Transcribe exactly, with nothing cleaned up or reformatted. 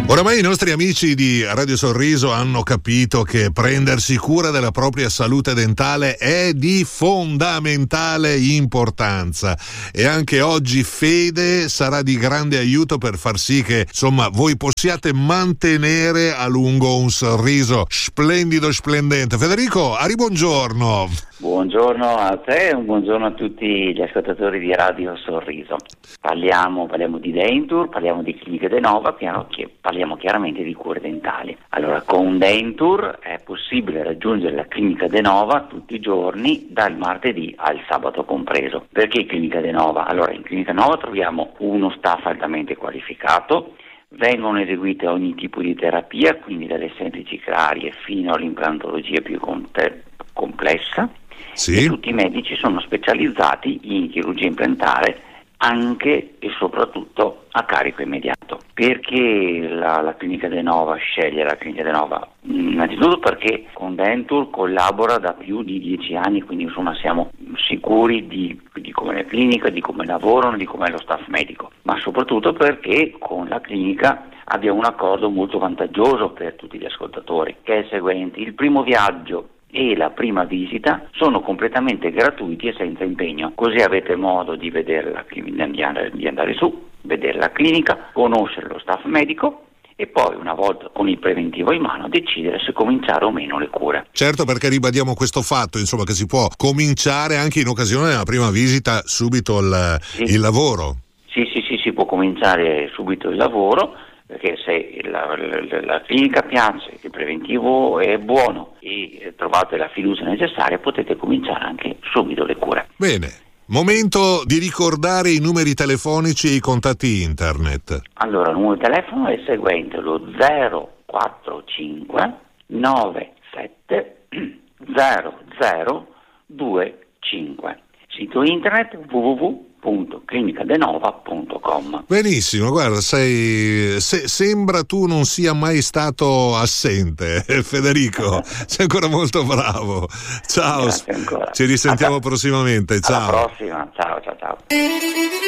Oramai i nostri amici di Radio Sorriso hanno capito che prendersi cura della propria salute dentale è di fondamentale importanza, e anche oggi Fede sarà di grande aiuto per far sì che, insomma, voi possiate mantenere a lungo un sorriso splendido, splendente. Federico, Ari, buongiorno. Buongiorno a te e un buongiorno a tutti gli ascoltatori di Radio Sorriso. Parliamo, parliamo di Denture, parliamo di Clinica Denova, parliamo chiaramente di cure dentali. Allora, con Denture è possibile raggiungere la Clinica Denova tutti i giorni, dal martedì al sabato compreso. Perché Clinica Denova? Allora, in Clinica Denova troviamo uno staff altamente qualificato, vengono eseguite ogni tipo di terapia, quindi dalle semplici carie fino all'implantologia più comp- complessa. Sì. E tutti i medici sono specializzati in chirurgia implantare, anche e soprattutto a carico immediato. Perché la, la Clinica Denova sceglie la Clinica Denova? Innanzitutto perché con Denture collabora da più di dieci anni, quindi insomma siamo sicuri di, di come è la clinica, di come lavorano, di come è lo staff medico, ma soprattutto perché con la clinica abbiamo un accordo molto vantaggioso per tutti gli ascoltatori, che è il seguente: il primo viaggio e la prima visita sono completamente gratuiti e senza impegno, così avete modo di vedere la clinica, di andare, di andare su, vedere la clinica, conoscere lo staff medico e poi, una volta con il preventivo in mano, decidere se cominciare o meno le cure. Certo, perché ribadiamo questo fatto, insomma, che si può cominciare anche in occasione della prima visita subito il, sì. il lavoro. Sì, sì, sì, si può cominciare subito il lavoro, perché se la, la, la clinica piace, il preventivo è buono e trovate la fiducia necessaria, potete cominciare anche subito le cure. Bene, momento di ricordare i numeri telefonici e i contatti internet. Allora, il numero di telefono è il seguente: lo zero quattro cinque nove sette zero zero due cinque, sito internet w w w punto clinica denova punto com. Benissimo, guarda, sei, se, sembra tu non sia mai stato assente, Federico, sei ancora molto bravo. Ciao, Grazie ancora. ci risentiamo Alla, prossimamente. Ciao. Alla prossima, ciao ciao ciao.